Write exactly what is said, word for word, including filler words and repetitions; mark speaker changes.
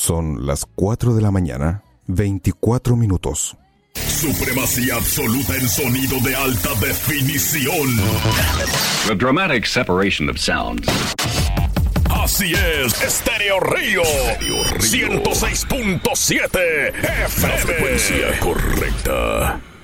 Speaker 1: Son las cuatro de la mañana, veinticuatro minutos.
Speaker 2: Supremacía absoluta en sonido de alta definición.
Speaker 3: The dramatic separation of sounds.
Speaker 2: Así es, Estéreo Río, ciento seis punto siete F M. La frecuencia correcta.